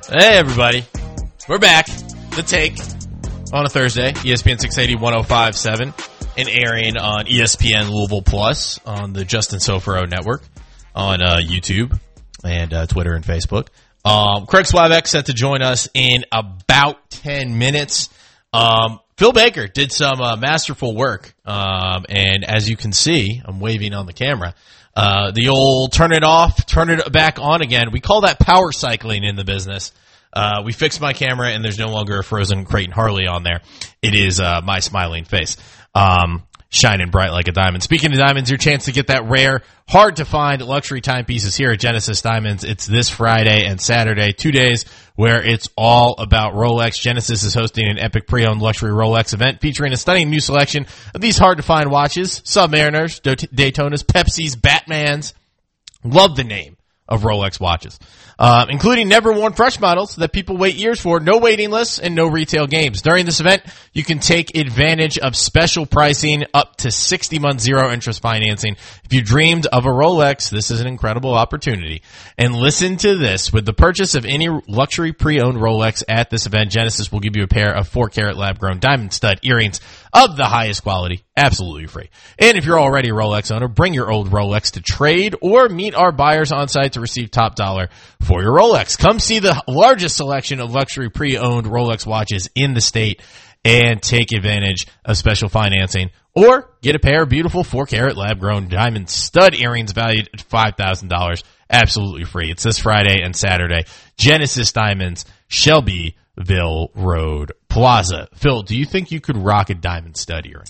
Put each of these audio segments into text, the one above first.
Hey, everybody. We're back. The Take on a Thursday. ESPN 680, 105.7. And airing on ESPN Louisville Plus on the Justin Soforo Network on YouTube and Twitter and Facebook. Craig Slavek set to join us in about 10 minutes. Phil Baker did some masterful work. And as you can see, I'm waving on the camera. The old turn it off, turn it back on again. We call that power cycling in the business. We fixed my camera and there's no longer a frozen Creighton Harley on there. It is my smiling face. Shining bright like a diamond. Speaking of diamonds, your chance to get that rare, hard to find luxury timepieces here at Genesis Diamonds. It's this Friday and Saturday, 2 days where it's all about Rolex. Genesis is hosting an epic pre-owned luxury Rolex event featuring a stunning new selection of these hard to find watches, Submariners, Daytonas, Pepsis, Batmans. Love the name of Rolex watches. Including never worn fresh models that people wait years for, no waiting lists, and no retail games. During this event, you can take advantage of special pricing up to 60-month zero-interest financing. If you dreamed of a Rolex, this is an incredible opportunity. And listen to this. With the purchase of any luxury pre-owned Rolex at this event, Genesis will give you a pair of 4-carat lab-grown diamond stud earrings of the highest quality, absolutely free. And if you're already a Rolex owner, bring your old Rolex to trade or meet our buyers on site to receive top dollar for your Rolex. Come see the largest selection of luxury pre-owned Rolex watches in the state and take advantage of special financing, or get a pair of beautiful 4-carat lab-grown diamond stud earrings valued at $5,000, absolutely free. It's this Friday and Saturday. Genesis Diamonds, Shelbyville Road Plaza. Phil, do you think you could rock a diamond stud earring?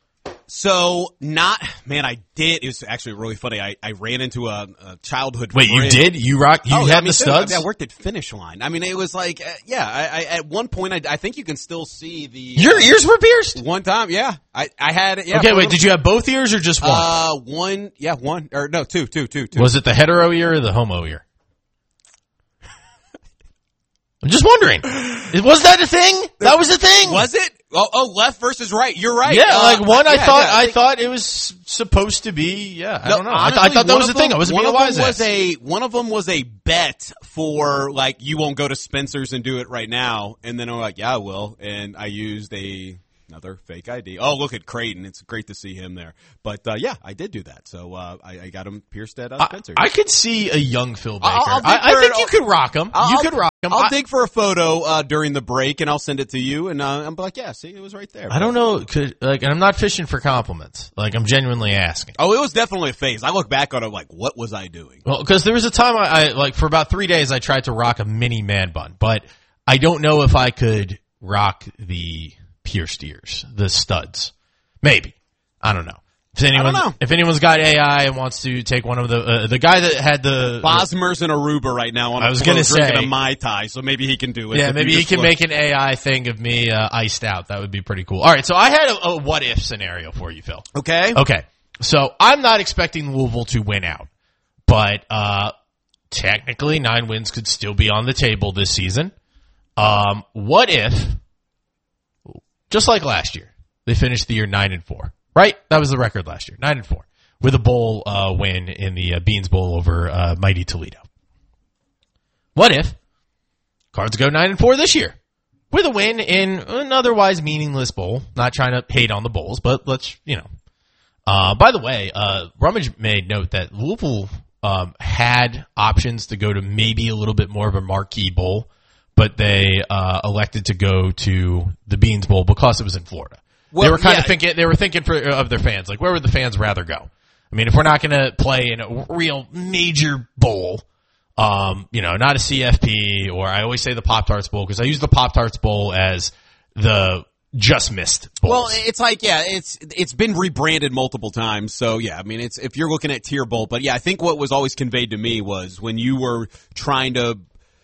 So, I did. It was actually really funny. I ran into a childhood Wait, friend. You did? You had the studs? I worked at Finish Line. I mean, it was like, I at one point, I think you can still see the... Your ears were pierced? One time, yeah. I had it, yeah. Okay, wait, did you have both ears or just one? One, or no, two. Was it the hetero ear or the homo ear? I'm just wondering. Was that a thing? That was a thing. Was it? Oh, left versus right. You're right. Yeah, I thought it was supposed to be, I don't know. Honestly, I thought that was a thing. I wasn't being wise. One of them was a bet for, like, you won't go to Spencer's and do it right now. And then I'm like, yeah, I will. And I used another fake ID. Oh, look at Creighton. It's great to see him there. But, I did do that. So, I got him pierced at Spencer's. I could see a young Phil Baker. I think you could rock him. You could rock him. I'll dig for a photo during the break, and I'll send it to you. And I'm like, yeah, see, it was right there. I don't know. And I'm not fishing for compliments. Like, I'm genuinely asking. Oh, it was definitely a phase. I look back on it like, what was I doing? Well, because there was a time I for about 3 days, I tried to rock a mini man bun. But I don't know if I could rock the pierced ears, the studs. Maybe. I don't know. If anyone's got AI and wants to take one of the guy that had the Bosmer's in Aruba right now on drinking a Mai Tai, so maybe he can do it. Yeah, maybe he can make an AI thing of me iced out. That would be pretty cool. All right, so I had a what if scenario for you, Phil. Okay. So I'm not expecting Louisville to win out, but technically 9 wins could still be on the table this season. What if, just like last year, they finished the year 9-4? Right? That was the record last year, 9-4, with a bowl win in the Beans Bowl over mighty Toledo. What if Cards go 9-4 this year with a win in an otherwise meaningless bowl? Not trying to hate on the bowls, but let's, by the way, Rummage made note that Louisville had options to go to maybe a little bit more of a marquee bowl, but they elected to go to the Beans Bowl because it was in Florida. Well, they were thinking of their fans, like, where would the fans rather go? I mean, if we're not going to play in a real major bowl, not a CFP, or I always say the Pop-Tarts Bowl, because I use the Pop-Tarts Bowl as the just missed bowls. Well, it's like, it's been rebranded multiple times. So yeah, I mean, if you're looking at tier bowl, but yeah, I think what was always conveyed to me was when you're trying to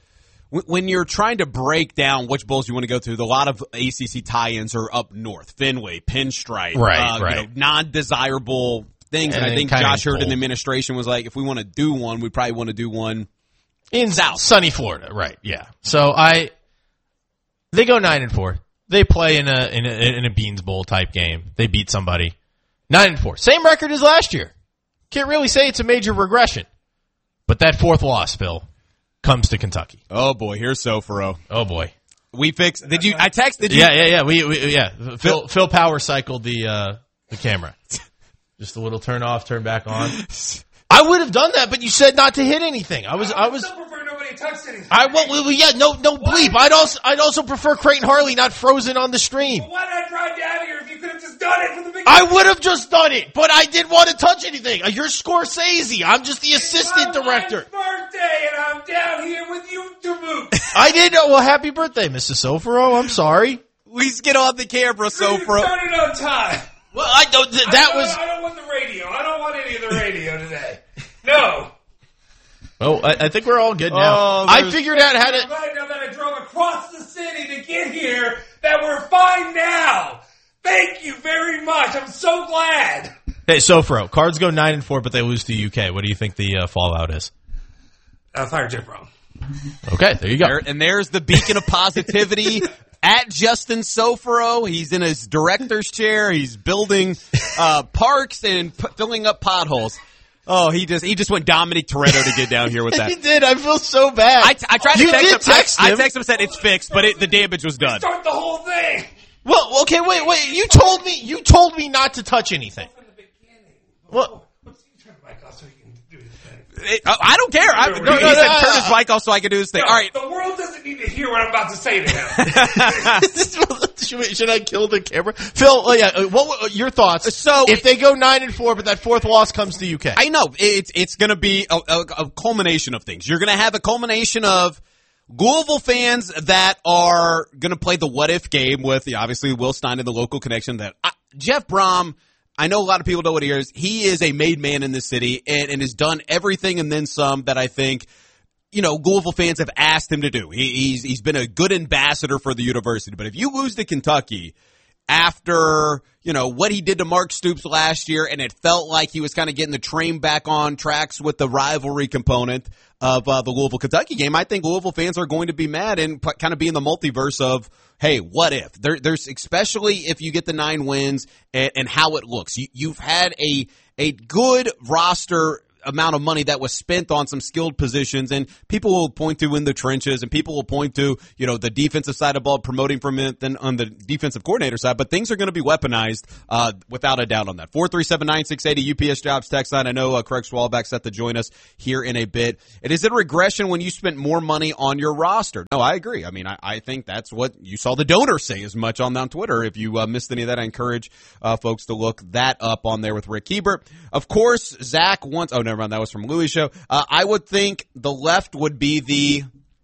break down which bowls you want to go to, a lot of ACC tie-ins are up north, Fenway, Pinstripe, right. Non-desirable things. And I think Josh Hurd in the administration was like, if we want to do one, we probably want to do one in South sunny Florida, right? Yeah. So they go 9-4. They play in a Beans Bowl type game. They beat somebody 9-4, same record as last year. Can't really say it's a major regression, but that fourth loss, Phil, comes to Kentucky. Oh boy, here's Sofaro. Oh boy. We fixed. Did you? I texted you. Yeah. We Phil power cycled the camera. Just a little turn off, turn back on. I would have done that, but you said not to hit anything. I was. still prefer nobody touched anything. No bleep. I'd also prefer Creighton Harley not frozen on the stream. Well, why did I drive down here if you could have just done it from the beginning? I would have just done it, but I didn't want to touch anything. You're Scorsese. I'm just the assistant director. It's my birthday, and I'm down here with you to boot. I didn't know. Well, happy birthday, Mr. Sofaro. I'm sorry. Please get on the camera, Sofaro. Started on time. Well, I don't. I don't want the radio. I don't want any of the radio today. No. Oh, I think we're all good now. I figured out how to. I'm glad now that I drove across the city to get here that we're fine now. Thank you very much. I'm so glad. Hey, Sofaro, Cards go 9-4, but they lose to UK. What do you think the fallout is? Fire Jeff Brown. Okay, there you go. And there's the beacon of positivity. At Justin Sofaro, he's in his director's chair. He's building parks and filling up potholes. Oh, he just went Dominic Toretto to get down here with that. He did. I feel so bad. I tried to text him. I texted him him and said it's fixed, but the damage was done. Start the whole thing. Well, okay, wait. You told me not to touch anything. From the beginning. What? Let's turn the mic off so he can do his thing. I don't care. He said turn his mic off so I can do his thing. No, All right. the world doesn't need to hear what I'm about to say to him. Should I kill the camera? Phil, what were your thoughts? So if they go 9-4, but that fourth loss comes to UK. I know it's going to be a culmination of things. You're going to have a culmination of Louisville fans that are going to play the what if game with obviously Will Stein and the local connection. That Jeff Brom, I know a lot of people know what he is. He is a made man in this city and has done everything and then some that I think Louisville fans have asked him to do. He's been a good ambassador for the university. But if you lose to Kentucky after, what he did to Mark Stoops last year, and it felt like he was kind of getting the train back on tracks with the rivalry component of the Louisville-Kentucky game, I think Louisville fans are going to be mad and kind of be in the multiverse of, hey, what if? There's especially if you get the 9 wins and how it looks. You've had a good roster amount of money that was spent on some skilled positions, and people will point to in the trenches, and people will point to, the defensive side of the ball promoting from it than on the defensive coordinator side, but things are going to be weaponized without a doubt on that. 437-9680 UPS Jobs text line. I know Craig Swalback set to join us here in a bit. It is a regression when you spent more money on your roster. No, I agree. I mean, I think that's what you saw the donors say as much on Twitter. If you missed any of that, I encourage folks to look that up on there with Rick Hebert. Of course, Zach wants – oh, never mind. That was from Louis' show. I would think the left would be the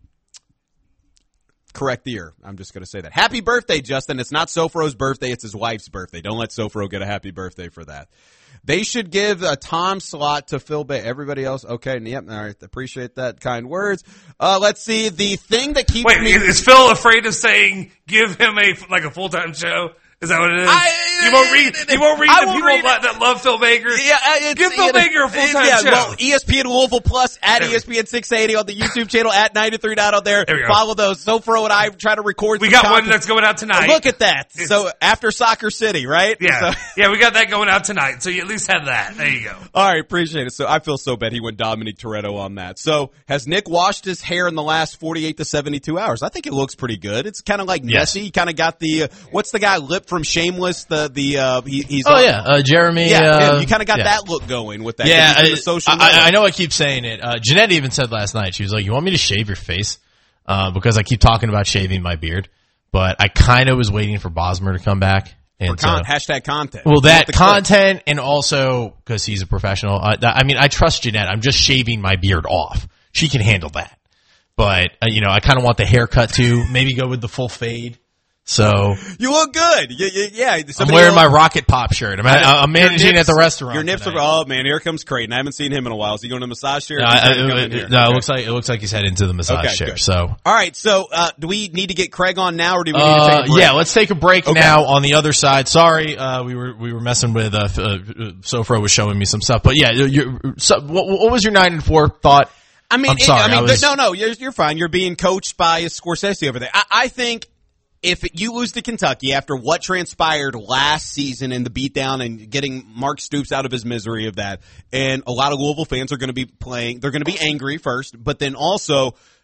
correct year. I'm just going to say that. Happy birthday, Justin. It's not Sofaro's birthday. It's his wife's birthday. Don't let Sofaro get a happy birthday for that. They should give a time slot to Phil Bay. Everybody else? Okay. Yep. All right. Appreciate that kind words. Let's see. The thing that keeps me... Is Phil afraid of saying give him a full-time show? Is that what it is? You won't read the people that love Phil Baker? Yeah, give Phil Baker a full-time show. Well, ESPN Louisville Plus at ESPN 680 on the YouTube channel at 93 out there. Follow those. Sofaro and I try to record. We got one that's going out tonight. Look at that. So after Soccer City, right? Yeah. Yeah, we got that going out tonight. So you at least have that. There you go. All right, appreciate it. So I feel so bad he went Dominic Toretto on that. So has Nick washed his hair in the last 48 to 72 hours? I think it looks pretty good. It's kind of like messy. He kind of got the what's the guy lip from Shameless? He's Jeremy. Yeah, you kind of got that look going with that. Yeah, I know I keep saying it. Jeanette even said last night, she was like, "You want me to shave your face?" Because I keep talking about shaving my beard, but I kind of was waiting for Bosmer to come back. And hashtag content. Well, that content, and also because he's a professional. I trust Jeanette. I'm just shaving my beard off. She can handle that. But I kind of want the haircut too. Maybe go with the full fade. So you look good. Yeah. I'm wearing my Rocket Pop shirt. I'm managing at the restaurant. Your nips are. Oh man, here comes Creighton. I haven't seen him in a while. Is he going to massage chair? It looks like he's heading to the massage chair. Good. So all right. So do we need to get Craig on now, or do we need to take a break? Yeah, let's take a break now. On the other side. Sorry, we were messing with. Sofaro was showing me some stuff, but yeah, what was your 9-4 thought? I'm sorry. No, you're fine. You're being coached by Scorsese over there. I think. If you lose to Kentucky after what transpired last season in the beatdown and getting Mark Stoops out of his misery of that, and a lot of Louisville fans are going to be they're going to be angry first, but then also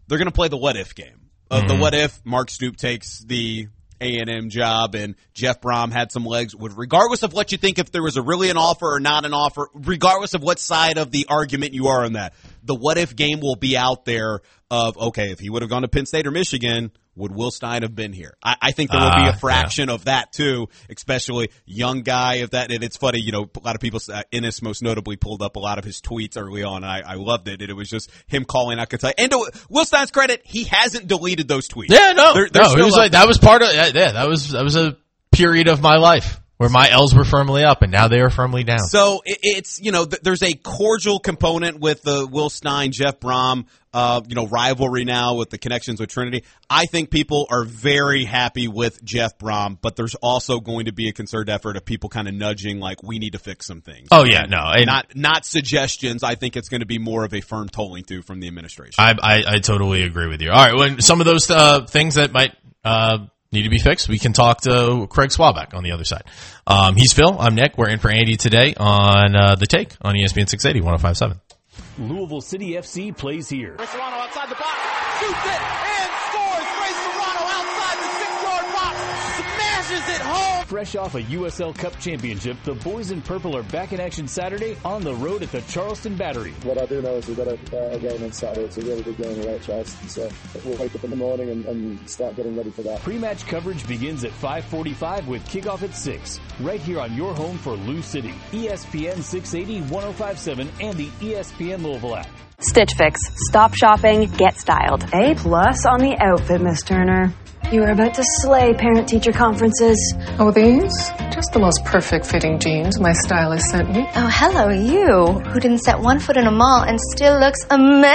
they're going to play the what-if game. The what-if Mark Stoops takes the A&M job and Jeff Brom had some legs. Regardless of what you think, if there was really an offer or not an offer, regardless of what side of the argument you are on that, the what-if game will be out there of, okay, if he would have gone to Penn State or Michigan, would Will Stein have been here? I think there will be a fraction of that, too, especially young guy. If that, and it's funny, a lot of people, Ennis most notably pulled up a lot of his tweets early on, and I loved it. And it was just him calling out Kentucky. And to Will Stein's credit, he hasn't deleted those tweets. Yeah, no. He was like, that was part of, that was a period of my life where my L's were firmly up and now they are firmly down. So it's, there's a cordial component with the Will Stein, Jeff Brom, rivalry now with the connections with Trinity. I think people are very happy with Jeff Brom, but there's also going to be a concerted effort of people kind of nudging, like, we need to fix some things. Oh, yeah, no. Not suggestions. I think it's going to be more of a firm tolling through from the administration. I totally agree with you. All right, when some of those things that might need to be fixed, we can talk to Craig Swabach on the other side. He's Phil. I'm Nick. We're in for Andy today on The Take on ESPN 680, 105.7. Louisville City FC plays here. Ray Serrano outside the box, shoots it, and scores! Ray Serrano outside the 6-yard box, smashes it home! Fresh off a USL Cup championship, the boys in purple are back in action Saturday on the road at the Charleston Battery. What I do know is we've got a game on Saturday. It's a really big game away at Charleston, so we'll wake up in the morning and start getting ready for that. Pre-match coverage begins at 5:45 with kickoff at 6, right here on your home for Lou City. ESPN 680, 105.7, and the ESPN Louisville app. Stitch Fix. Stop shopping, get styled. A+ on the outfit, Miss Turner. You were about to slay parent-teacher conferences. Oh, these? Just the most perfect fitting jeans my stylist sent me. Oh, hello, you, who didn't set one foot in a mall and still looks amazing.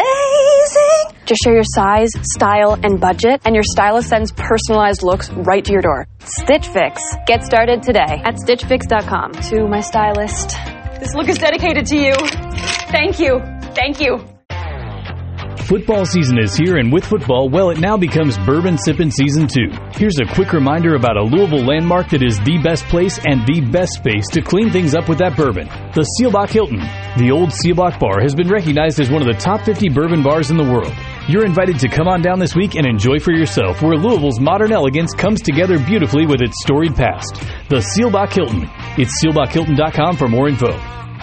Just share your size, style, and budget, and your stylist sends personalized looks right to your door. Stitch Fix. Get started today at StitchFix.com. To my stylist, this look is dedicated to you. Thank you. Thank you. Football season is here, and with football, well, it now becomes bourbon sippin' season 2. Here's a quick reminder about a Louisville landmark that is the best place and the best space to clean things up with that bourbon. The Seelbach Hilton. The old Seelbach Bar has been recognized as one of the top 50 bourbon bars in the world. You're invited to come on down this week and enjoy for yourself where Louisville's modern elegance comes together beautifully with its storied past. The Seelbach Hilton. It's SeelbachHilton.com for more info.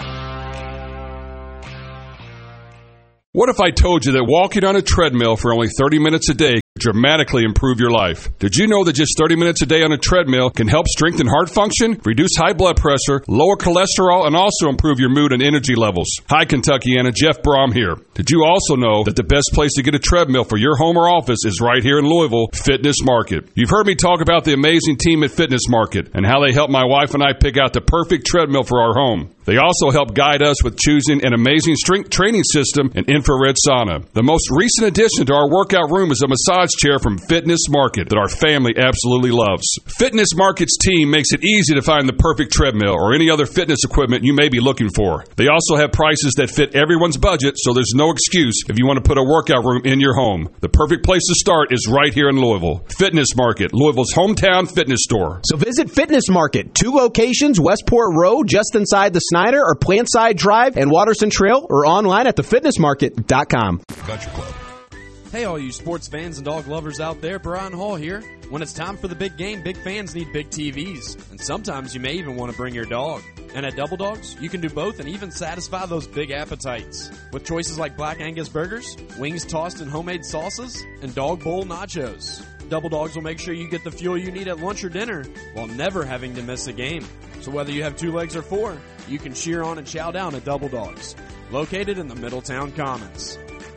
What if I told you that walking on a treadmill for only 30 minutes a day could dramatically improve your life? Did you know that just 30 minutes a day on a treadmill can help strengthen heart function, reduce high blood pressure, lower cholesterol, and also improve your mood and energy levels? Hi, Kentuckiana. Jeff Brom here. Did you also know that the best place to get a treadmill for your home or office is right here in Louisville, Fitness Market? You've heard me talk about the amazing team at Fitness Market and how they help my wife and I pick out the perfect treadmill for our home. They also help guide us with choosing an amazing strength training system and infrared sauna. The most recent addition to our workout room is a massage chair from Fitness Market that our family absolutely loves. Fitness Market's team makes it easy to find the perfect treadmill or any other fitness equipment you may be looking for. They also have prices that fit everyone's budget, so there's no excuse if you want to put a workout room in your home. The perfect place to start is right here in Louisville. Fitness Market, Louisville's hometown fitness store. So visit Fitness Market, 2 locations, Westport Road, just inside the Snyder, or Plantside Drive and Watterson Trail, or online at thefitnessmarket.com. Country Club. Hey, all you sports fans and dog lovers out there, Brian Hall here. When it's time for the big game, big fans need big TVs. And sometimes you may even want to bring your dog. And at Double Dogs, you can do both and even satisfy those big appetites. With choices like Black Angus burgers, wings tossed in homemade sauces, and dog bowl nachos. Double Dogs will make sure you get the fuel you need at lunch or dinner while never having to miss a game. So whether you have 2 legs or 4, you can cheer on and chow down at Double Dogs, located in the Middletown Commons.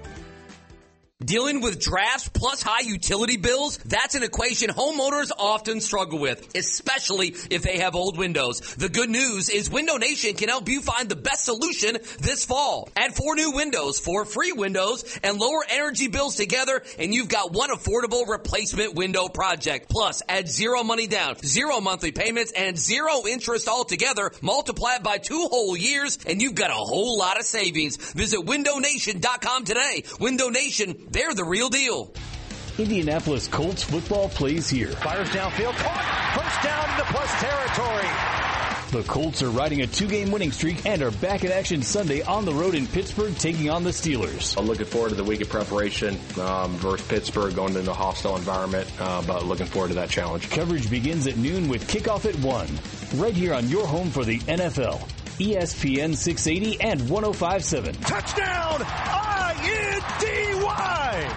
Dealing with drafts plus high utility bills, that's an equation homeowners often struggle with, especially if they have old windows. The good news is Window Nation can help you find the best solution this fall. Add 4 new windows, 4 free windows, and lower energy bills together, and you've got one affordable replacement window project. Plus, add 0 money down, 0 monthly payments, and 0 interest altogether. Multiply it by 2 whole years, and you've got a whole lot of savings. Visit WindowNation.com today. Window Nation, they're the real deal. Indianapolis Colts football plays here. Fires downfield, caught, first down into plus territory. The Colts are riding a 2-game winning streak and are back in action Sunday on the road in Pittsburgh, taking on the Steelers. I'm looking forward to the week of preparation versus Pittsburgh, going into a hostile environment, but looking forward to that challenge. Coverage begins at noon with kickoff at 1. Right here on your home for the NFL. ESPN 680 and 105.7. Touchdown! INDY!